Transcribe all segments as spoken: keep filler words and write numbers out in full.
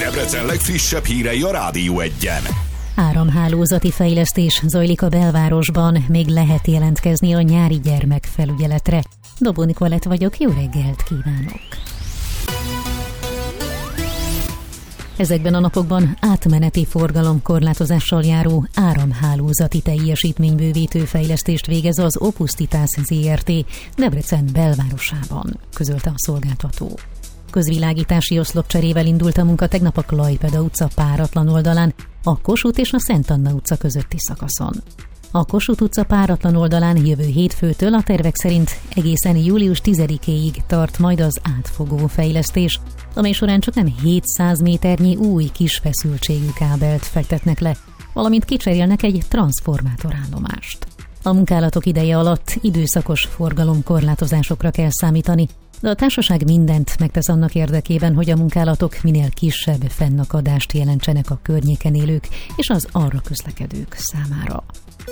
Debrecen legfrissebb hírei a Rádió Egyen. Áramhálózati fejlesztés zajlik a belvárosban, még lehet jelentkezni a nyári gyermekfelügyeletre. Dobó Nikolett vagyok, jó reggelt kívánok! Ezekben a napokban átmeneti forgalomkorlátozással járó áramhálózati teljesítménybővítő fejlesztést végez az Opusztitás zé er té Debrecen belvárosában, közölte a szolgáltató. Közvilágítási oszlopcserével indult a munka tegnap a Klajpeda utca páratlan oldalán, a Kossuth és a Szent Anna utca közötti szakaszon. A Kossuth utca páratlan oldalán jövő hétfőtől a tervek szerint egészen július tizedikéig tart majd az átfogó fejlesztés, amely során csak nem hétszáz méternyi új kis feszültségű kábelt fektetnek le, valamint kicserélnek egy transzformátorállomást. A munkálatok ideje alatt időszakos forgalomkorlátozásokra kell számítani, de a társaság mindent megtesz annak érdekében, hogy a munkálatok minél kisebb fennakadást jelentsenek a környéken élők és az arra közlekedők számára.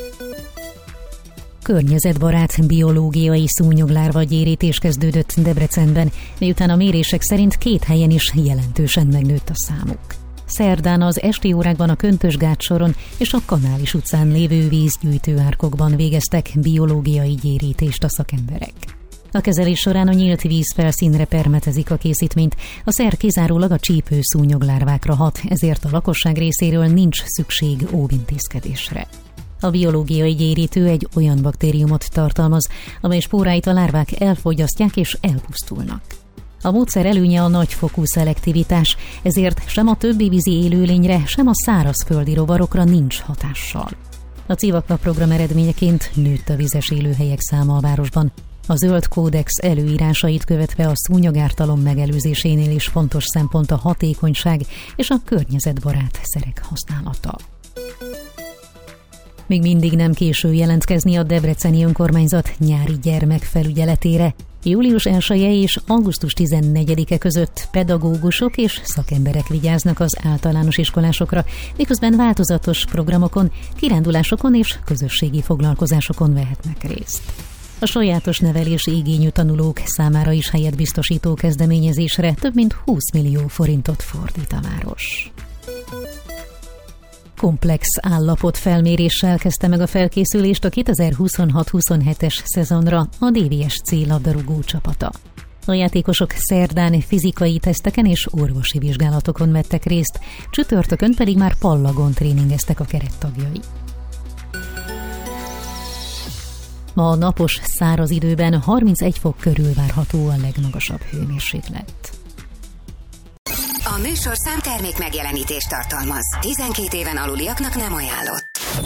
Környezetbarát biológiai szúnyoglárva-gyérítés kezdődött Debrecenben, miután a mérések szerint két helyen is jelentősen megnőtt a számuk. Szerdán az esti órákban a Köntös-gát soron és a Kanális utcán lévő vízgyűjtőárkokban végeztek biológiai gyérítést a szakemberek. A kezelés során a nyílt víz felszínre permetezik a készítményt, a szer kizárólag a csípő szúnyoglárvákra hat, ezért a lakosság részéről nincs szükség óvintézkedésre. A biológiai gyérítő egy olyan baktériumot tartalmaz, amely spóráit a lárvák elfogyasztják és elpusztulnak. A módszer előnye a nagyfokú szelektivitás, ezért sem a többi vízi élőlényre, sem a szárazföldi rovarokra nincs hatással. A Civakva program eredményeként nőtt a vizes élőhelyek száma a városban. A zöld kódex előírásait követve a szúnyogártalom megelőzésénél is fontos szempont a hatékonyság és a környezetbarát szerek használata. Még mindig nem késő jelentkezni a debreceni önkormányzat nyári gyermekfelügyeletére. július elseje és augusztus tizennegyedike között pedagógusok és szakemberek vigyáznak az általános iskolásokra, miközben változatos programokon, kirándulásokon és közösségi foglalkozásokon vehetnek részt. A sajátos nevelési igényű tanulók számára is helyet biztosító kezdeményezésre több mint húsz millió forintot fordít a város. Komplex állapotfelméréssel kezdte meg a felkészülést a kétezer-huszonhat huszonhetes szezonra a dé vé es cé labdarúgó csapata. A játékosok szerdán fizikai teszteken és orvosi vizsgálatokon vettek részt, csütörtökön pedig már pallagon tréningeztek a kerettagjai. Ma a napos, száraz időben harmincegy fok körül várható a legmagasabb hőmérséklet. A műsorszám termék megjelenítést tartalmaz. tizenkét éven aluliaknak nem ajánlott.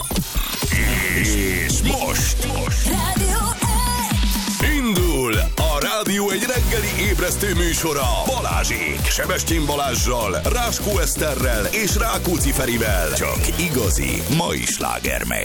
És most, most. Rádió egy! Indul a Rádió egy reggeli ébresztő műsora Balázsék, Sebestyén Balázssal, Ráskó Eszterrel és Rákóczi Ferivel. Csak igazi mai slágermegy.